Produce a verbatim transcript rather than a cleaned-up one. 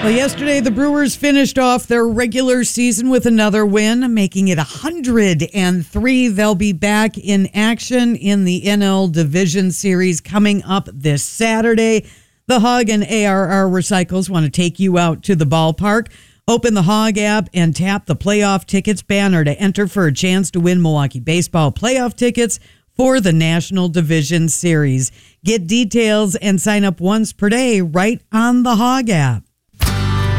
Well, yesterday the Brewers finished off their regular season with another win, making it one hundred three. They'll be back in action in the N L Division Series coming up this Saturday. The Hog and A R R Recycles want to take you out to the ballpark. Open the Hog app and tap the playoff tickets banner to enter for a chance to win Milwaukee baseball playoff tickets for the National Division Series. Get details and sign up once per day right on the Hog app.